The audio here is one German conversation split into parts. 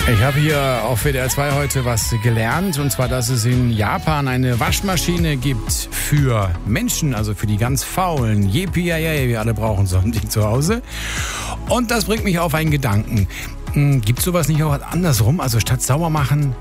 Ich habe hier auf WDR 2 heute was gelernt, und zwar, dass es in Japan eine Waschmaschine gibt für Menschen, also für die ganz Faulen. Yippie-yay, wir alle brauchen so ein Ding zu Hause. Und das bringt mich auf einen Gedanken. Gibt es sowas nicht auch andersrum? Also statt sauber machen,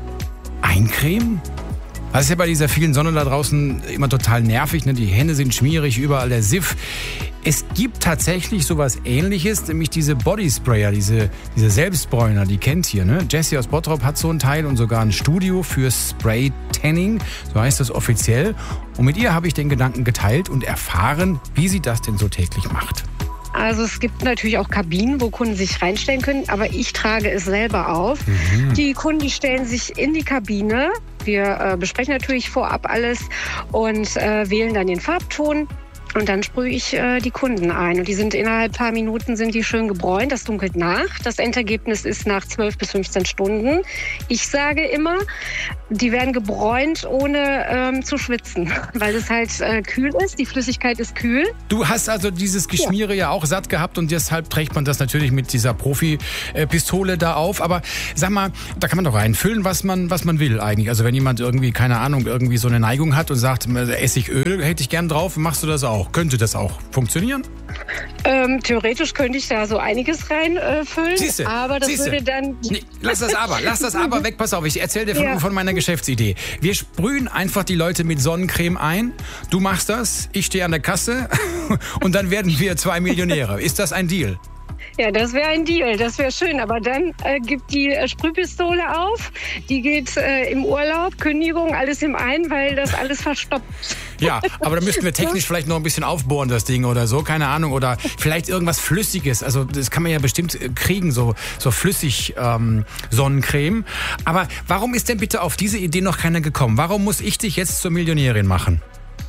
eincremen? Das ist ja bei dieser vielen Sonne da draußen immer total nervig, ne? Die Hände sind schmierig, überall der Siff. Es gibt tatsächlich sowas Ähnliches, nämlich diese Bodysprayer, diese Selbstbräuner, die kennt ihr, ne? Jessie aus Bottrop hat so ein Teil und sogar ein Studio für Spray-Tanning, so heißt das offiziell. Und mit ihr habe ich den Gedanken geteilt und erfahren, wie sie das denn so täglich macht. Also es gibt natürlich auch Kabinen, wo Kunden sich reinstellen können, aber ich trage es selber auf. Die Kunden, die stellen sich in die Kabine. Wir besprechen natürlich vorab alles und wählen dann den Farbton. Und dann sprühe ich die Kunden ein. Und die sind innerhalb ein paar Minuten sind die schön gebräunt. Das dunkelt nach. Das Endergebnis ist nach 12 bis 15 Stunden. Ich sage immer, die werden gebräunt, ohne zu schwitzen. Weil es halt kühl ist. Die Flüssigkeit ist kühl. Du hast also dieses Geschmiere ja auch satt gehabt und deshalb trägt man das natürlich mit dieser Profi-Pistole da auf. Aber sag mal, da kann man doch reinfüllen, was man will eigentlich. Also wenn jemand irgendwie, keine Ahnung, irgendwie so eine Neigung hat und sagt, Essigöl hätte ich gern drauf, machst du das auch? Könnte das auch funktionieren? Theoretisch könnte ich da so einiges reinfüllen, aber das würde dann... Nee, lass das aber weg, pass auf, ich erzähle dir von meiner Geschäftsidee. Wir sprühen einfach die Leute mit Sonnencreme ein, du machst das, ich stehe an der Kasse und dann werden wir 2 Millionäre. Ist das ein Deal? Ja, das wäre ein Deal, das wäre schön. Aber dann gibt die Sprühpistole auf, die geht im Urlaub, Kündigung, alles im einen, weil das alles verstopft. Ja, aber da müssten wir technisch vielleicht noch ein bisschen aufbohren, das Ding oder so, keine Ahnung. Oder vielleicht irgendwas Flüssiges, also das kann man ja bestimmt kriegen, so flüssig Sonnencreme. Aber warum ist denn bitte auf diese Idee noch keiner gekommen? Warum muss ich dich jetzt zur Millionärin machen?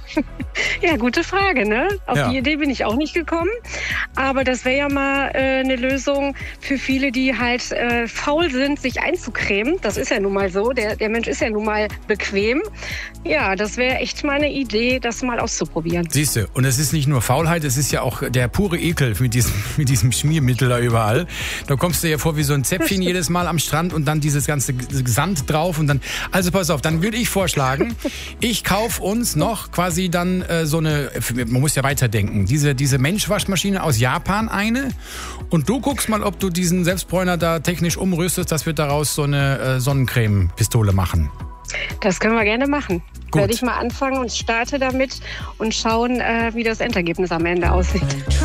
Ja, gute Frage, ne? Auf die Idee bin ich auch nicht gekommen. Aber das wäre ja mal eine Lösung für viele, die halt faul sind, sich einzucremen. Das ist ja nun mal so. Der Mensch ist ja nun mal bequem. Ja, das wäre echt mal eine Idee, das mal auszuprobieren. Siehst du, und es ist nicht nur Faulheit, es ist ja auch der pure Ekel mit diesem Schmiermittel da überall. Da kommst du ja vor wie so ein Zäpfchen jedes Mal am Strand und dann dieses ganze Sand drauf und dann... Also pass auf, dann würde ich vorschlagen, ich kaufe uns noch quasi dann so eine, man muss ja weiterdenken, diese Menschwaschmaschine aus Japan eine, und du guckst mal, ob du diesen Selbstbräuner da technisch umrüstest, dass wir daraus so eine Sonnencreme-Pistole machen. Das können wir gerne machen. Gut. Werde ich mal anfangen und starte damit und schauen, wie das Endergebnis am Ende aussieht.